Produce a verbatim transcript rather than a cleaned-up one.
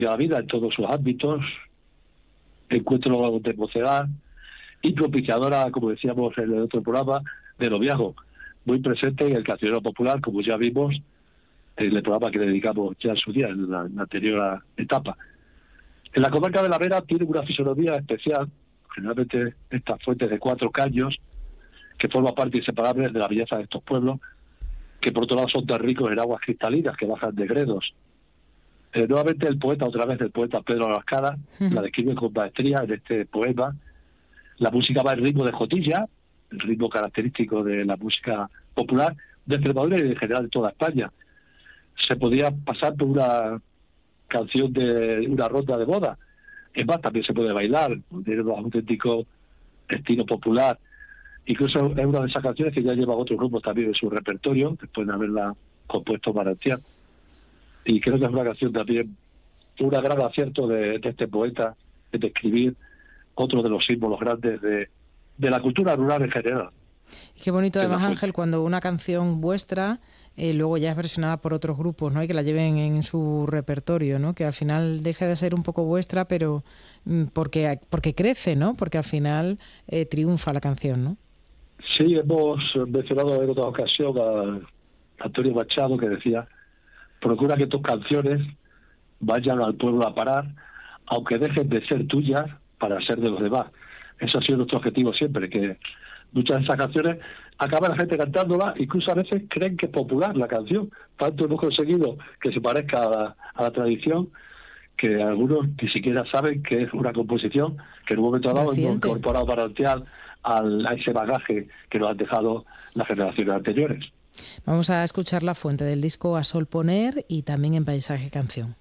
la vida en todos sus ámbitos, encuentro de mocedad y propiciadora, como decíamos en el otro programa, de los viejos, muy presente en el cancionero popular, como ya vimos en el programa que le dedicamos ya en su día, en la, en la anterior etapa. En la comarca de la Vera tiene una fisonomía especial, generalmente estas fuentes de cuatro caños, que forman parte inseparable de la belleza de estos pueblos, que por otro lado son tan ricos en aguas cristalinas que bajan de gredos. Eh, nuevamente el poeta, otra vez el poeta Pedro Lascada, uh-huh. la describe con maestría en este poema. La música va en ritmo de jotilla, el ritmo característico de la música popular de Extremadura y en general de toda España. Se podía pasar por una canción de una ronda de boda. Es más, también se puede bailar, tiene un auténtico estilo popular. Incluso es una de esas canciones que ya lleva otros grupos también en su repertorio, después de haberla compuesto Manantial. Y creo que es una canción también, un gran acierto de, de este poeta, de describir otro de los símbolos grandes de, de la cultura rural en general. Y qué bonito además, Ángel, cuando una canción vuestra eh, luego ya es versionada por otros grupos, ¿no? Y que la lleven en su repertorio, ¿no? Que al final deja de ser un poco vuestra, pero mm, porque porque crece, ¿no? Porque al final eh, triunfa la canción, ¿no? Sí, hemos mencionado en otra ocasión a Antonio Machado, que decía: procura que tus canciones vayan al pueblo a parar, aunque dejen de ser tuyas para ser de los demás. Ese ha sido nuestro objetivo siempre, que muchas de esas canciones acaba la gente cantándola, incluso a veces creen que es popular la canción. Tanto hemos conseguido que se parezca a la, a la tradición, que algunos ni siquiera saben que es una composición que en un momento dado hemos incorporado Manantial al, a ese bagaje que nos han dejado las generaciones anteriores. Vamos a escuchar La Fuente del disco A Sol Poner y también en Paisaje Canción.